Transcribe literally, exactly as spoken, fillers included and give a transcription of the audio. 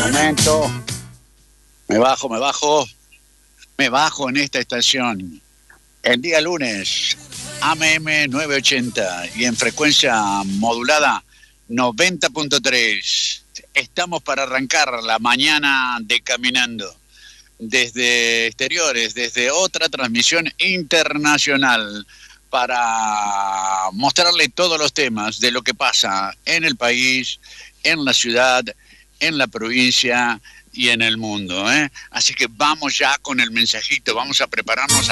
momento. Me bajo, me bajo. Me bajo en esta estación. El día lunes, A M M novecientos ochenta y en frecuencia modulada noventa punto tres. Estamos para arrancar la mañana de Caminando. Desde exteriores, desde otra transmisión internacional, para mostrarle todos los temas de lo que pasa en el país, en la ciudad, en la provincia y en el mundo, ¿eh? Así que vamos ya con el mensajito, vamos a prepararnos a